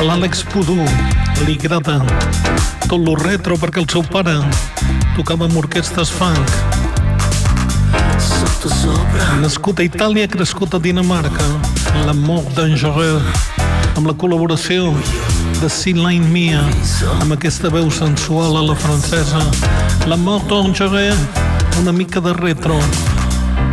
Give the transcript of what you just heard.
l'Àlex Pudú li agrada tot lo retro perquè el seu pare tocava amb orquestres funk. Nascut a Itàlia, crescut a Dinamarca, l'amor d'Angereux, amb la col·laboració de Céline Mia, amb aquesta veu sensual a la francesa. L'amor d'Angereux, una mica de retro.